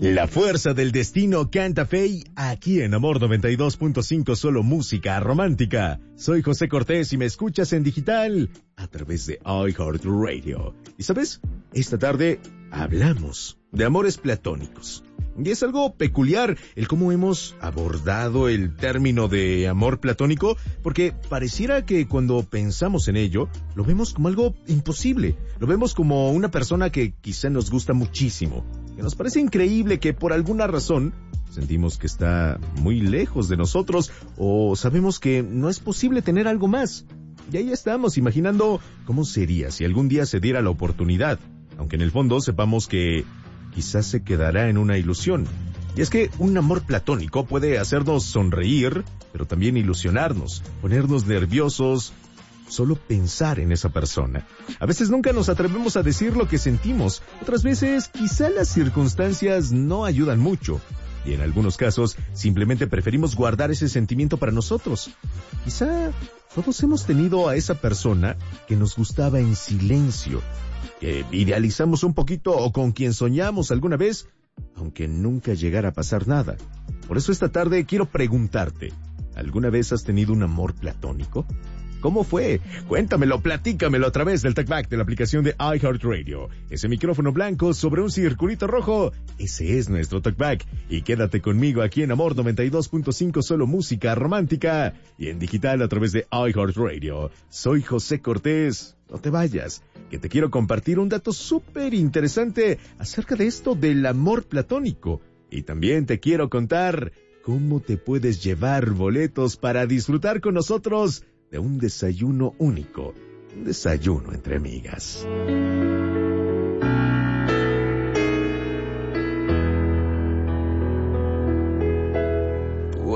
La fuerza del destino canta Fey aquí en Amor 92.5, solo música romántica. Soy José Cortés y me escuchas en digital a través de iHeartRadio. Y ¿sabes? Esta tarde hablamos de amores platónicos. Y es algo peculiar el cómo hemos abordado el término de amor platónico, porque pareciera que cuando pensamos en ello, lo vemos como algo imposible. Lo vemos como una persona que quizá nos gusta muchísimo, que nos parece increíble, que por alguna razón sentimos que está muy lejos de nosotros o sabemos que no es posible tener algo más. Y ahí estamos imaginando cómo sería si algún día se diera la oportunidad, aunque en el fondo sepamos que quizás se quedará en una ilusión. Y es que un amor platónico puede hacernos sonreír, pero también ilusionarnos, ponernos nerviosos, solo pensar en esa persona. A veces nunca nos atrevemos a decir lo que sentimos, otras veces quizá las circunstancias no ayudan mucho, y en algunos casos simplemente preferimos guardar ese sentimiento para nosotros. Quizá todos hemos tenido a esa persona que nos gustaba en silencio, que idealizamos un poquito o con quien soñamos alguna vez, aunque nunca llegara a pasar nada. Por eso esta tarde quiero preguntarte, ¿alguna vez has tenido un amor platónico? ¿Cómo fue? Cuéntamelo, platícamelo a través del TalkBack de la aplicación de iHeartRadio. Ese micrófono blanco sobre un circulito rojo, ese es nuestro TalkBack. Y quédate conmigo aquí en Amor 92.5, solo música romántica, y en digital a través de iHeartRadio. Soy José Cortés. No te vayas, que te quiero compartir un dato súper interesante acerca de esto del amor platónico. Y también te quiero contar cómo te puedes llevar boletos para disfrutar con nosotros de un desayuno único, un desayuno entre amigas.